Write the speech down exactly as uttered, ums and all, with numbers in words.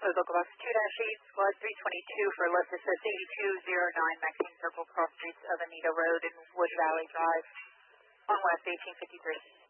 Code Local Box two dash eight, Squad three twenty-two for list that says eighty-two oh nine Maxine Circle, cross streets of Anita Road and Wood Valley Drive on West eighteen fifty-three.